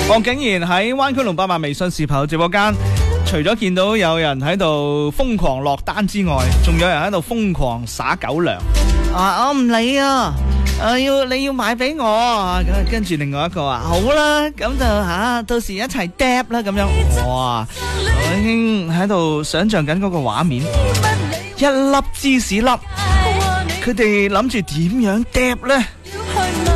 我竟然喺灣區龍8萬微信視頻直播間，除咗見到有人喺度瘋狂落單之外，仲有人喺度瘋狂撒狗糧。我唔理啊，你要買俾我。跟住另外一個話好啦，咁就到時一齊 dap 啦咁樣。哇！我已經喺度想象緊嗰個畫面，一粒芝士粒，佢哋諗住點樣 dap 呢？